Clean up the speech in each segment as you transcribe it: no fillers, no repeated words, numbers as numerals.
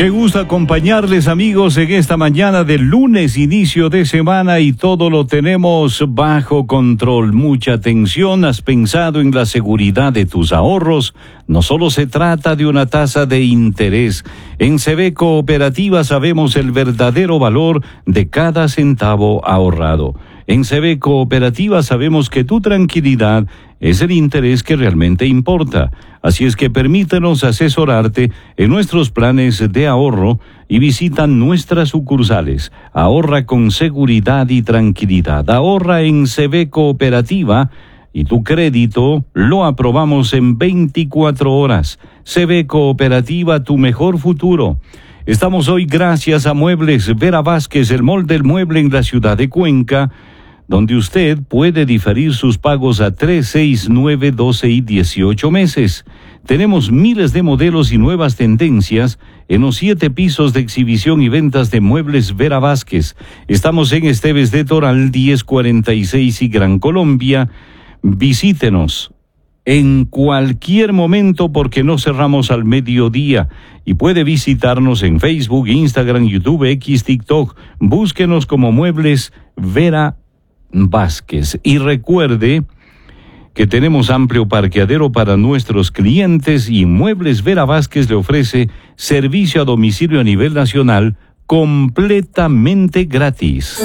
Qué gusto acompañarles, amigos, en esta mañana del lunes, inicio de semana, y todo lo tenemos bajo control. Mucha atención, has pensado en la seguridad de tus ahorros. No solo se trata de una tasa de interés. En CB Cooperativa sabemos el verdadero valor de cada centavo ahorrado. En CB Cooperativa sabemos que tu tranquilidad es el interés que realmente importa. Así es que permítenos asesorarte en nuestros planes de ahorro y visita nuestras sucursales. Ahorra con seguridad y tranquilidad. Ahorra en CB Cooperativa y tu crédito lo aprobamos en 24 horas. CB Cooperativa, tu mejor futuro. Estamos hoy gracias a Muebles Vera Vázquez, el mall del mueble en la ciudad de Cuenca, donde usted puede diferir sus pagos a 3, 6, 9, 12 y 18 meses. Tenemos miles de modelos y nuevas tendencias en los 7 pisos de exhibición y ventas de Muebles Vera Vázquez. Estamos en Esteves de Toral, 1046 y Gran Colombia. Visítenos en cualquier momento porque no cerramos al mediodía, y puede visitarnos en Facebook, Instagram, YouTube, X, TikTok. Búsquenos como Muebles Vera Vázquez. Y recuerde que tenemos amplio parqueadero para nuestros clientes, y Muebles Vera Vázquez le ofrece servicio a domicilio a nivel nacional completamente gratis.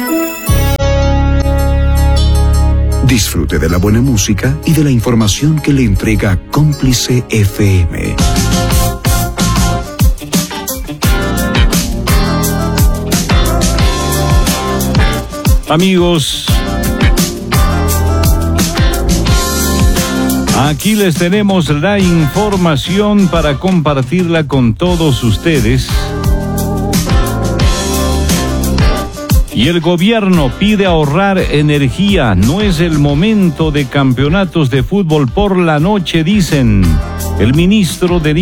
Disfrute de la buena música y de la información que le entrega Cómplice FM. Amigos, aquí les tenemos la información para compartirla con todos ustedes. Y el gobierno pide ahorrar energía. No es el momento de campeonatos de fútbol por la noche, dicen. El ministro del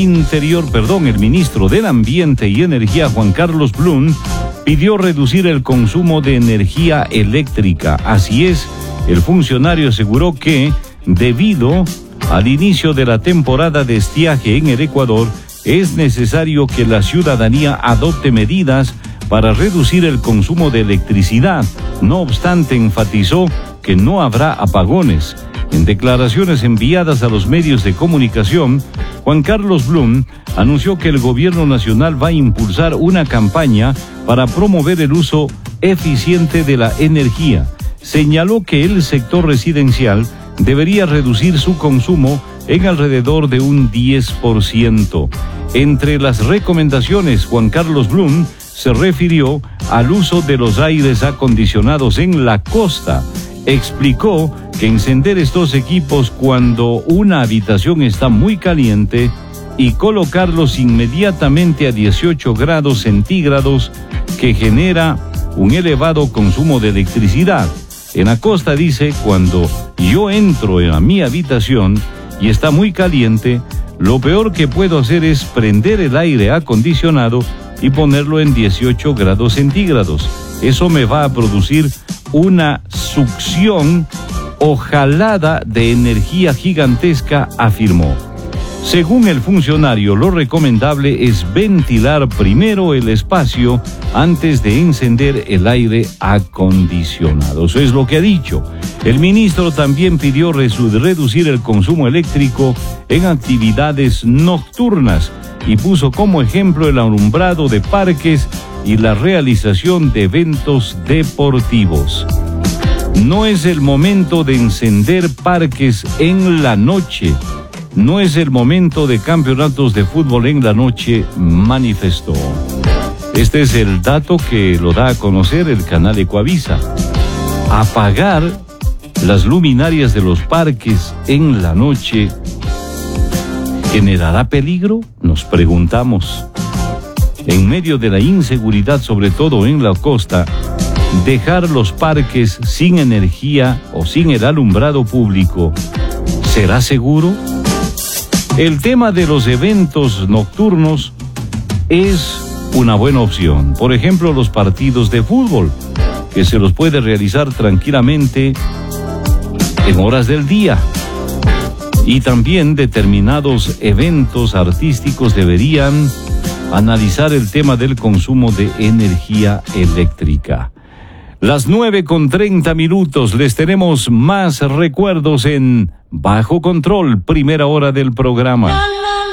Ambiente y Energía, Juan Carlos Blum, pidió reducir el consumo de energía eléctrica. Así es, el funcionario aseguró que, debido al inicio de la temporada de estiaje en el Ecuador, es necesario que la ciudadanía adopte medidas para reducir el consumo de electricidad. No obstante, enfatizó que no habrá apagones. En declaraciones enviadas a los medios de comunicación, Juan Carlos Blum anunció que el gobierno nacional va a impulsar una campaña para promover el uso eficiente de la energía. Señaló que el sector residencial debería reducir su consumo en alrededor de un 10%. Entre las recomendaciones, Juan Carlos Blum se refirió al uso de los aires acondicionados en la costa. Explicó que encender estos equipos cuando una habitación está muy caliente y colocarlos inmediatamente a 18 grados centígrados, que genera un elevado consumo de electricidad. En la costa, dice, cuando yo entro a mi habitación y está muy caliente, lo peor que puedo hacer es prender el aire acondicionado y ponerlo en 18 grados centígrados. Eso me va a producir una succión o jalada de energía gigantesca, afirmó. Según el funcionario, lo recomendable es ventilar primero el espacio antes de encender el aire acondicionado. Eso es lo que ha dicho. El ministro también pidió reducir el consumo eléctrico en actividades nocturnas y puso como ejemplo el alumbrado de parques y la realización de eventos deportivos. No es el momento de encender parques en la noche. No es el momento de campeonatos de fútbol en la noche, manifestó. Este es el dato que lo da a conocer el canal Ecuavisa. Apagar las luminarias de los parques en la noche, ¿generará peligro? Nos preguntamos. En medio de la inseguridad, sobre todo en la costa, dejar los parques sin energía o sin el alumbrado público, ¿será seguro? El tema de los eventos nocturnos es una buena opción. Por ejemplo, los partidos de fútbol, que se los puede realizar tranquilamente en horas del día. Y también determinados eventos artísticos deberían analizar el tema del consumo de energía eléctrica. Las 9:30. Les tenemos más recuerdos en Bajo Control, primera hora del programa.